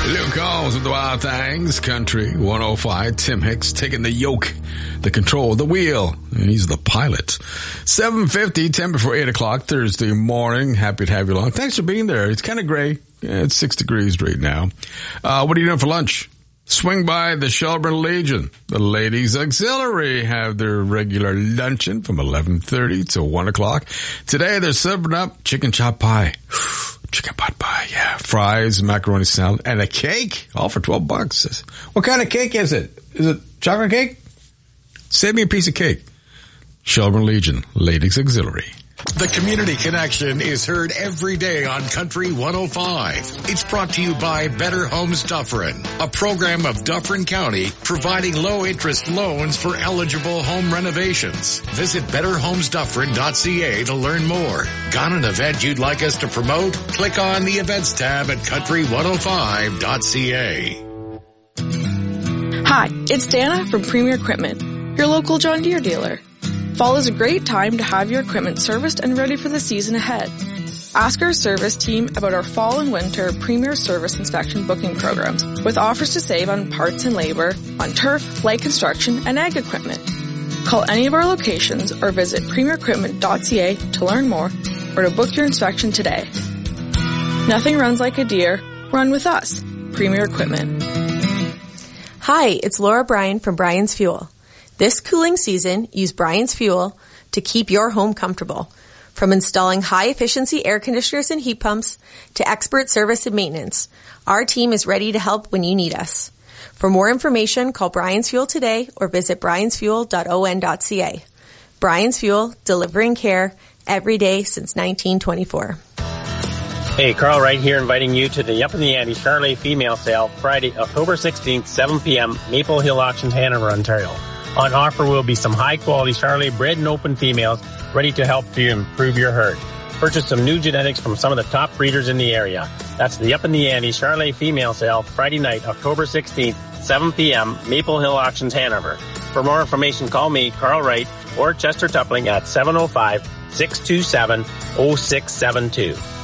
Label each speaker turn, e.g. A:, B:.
A: Luke Combs with the Wild Things, Country 105. Tim Hicks taking the yoke, the control, the wheel, and he's the pilot. 7:50, 10 before 8 o'clock, Thursday morning. Happy to have you along. Thanks for being there. It's kind of gray. Yeah, it's 6 degrees right now. What are you doing for lunch? Swing by the Shelburne Legion. The Ladies Auxiliary have their regular luncheon from 11:30 to 1 o'clock. Today they're serving up chicken chop pie. Chicken pot pie, yeah. Fries, macaroni salad, and a cake. All for $12. What kind of cake is it? Is it chocolate cake? Save me a piece of cake. Shelburne Legion, Ladies Auxiliary.
B: The Community Connection is heard every day on Country 105. It's brought to you by Better Homes Dufferin, a program of Dufferin County providing low-interest loans for eligible home renovations. Visit betterhomesdufferin.ca to learn more. Got an event you'd like us to promote? Click on the Events tab at country105.ca.
C: Hi, it's Dana from Premier Equipment, your local John Deere dealer. Fall is a great time to have your equipment serviced and ready for the season ahead. Ask our service team about our fall and winter Premier Service Inspection booking programs with offers to save on parts and labor, on turf, light construction, and ag equipment. Call any of our locations or visit premierequipment.ca to learn more or to book your inspection today. Nothing runs like a Deere. Run with us. Premier Equipment.
D: Hi, it's Laura Bryan from Bryan's Fuel. This cooling season, use Bryan's Fuel to keep your home comfortable. From installing high-efficiency air conditioners and heat pumps to expert service and maintenance, our team is ready to help when you need us. For more information, call Bryan's Fuel today or visit bryansfuel.on.ca. Bryan's Fuel, delivering care every day since 1924.
E: Hey, Carl Wright here, inviting you to the Up in the Ante Charolais Female Sale, Friday, October 16th, 7 p.m., Maple Hill Auctions, Hanover, Ontario. On offer will be some high-quality Charolais bred and open females ready to help you improve your herd. Purchase some new genetics from some of the top breeders in the area. That's the Up in the Ante Charolais Female Sale, Friday night, October 16th, 7 p.m., Maple Hill Auctions, Hanover. For more information, call me, Carl Wright, or Chester Tupling at 705-627-0672.